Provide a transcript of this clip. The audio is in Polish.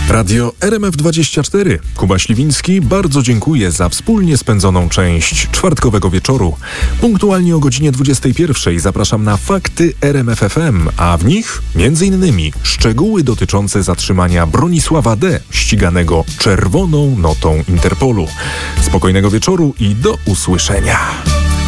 Radio RMF24. Kuba Śliwiński bardzo dziękuję za wspólnie spędzoną część czwartkowego wieczoru. Punktualnie o godzinie 21 zapraszam na Fakty RMF FM, a w nich m.in. szczegóły dotyczące zatrzymania Bronisława D., ściganego czerwoną notą Interpolu. Spokojnego wieczoru i do usłyszenia.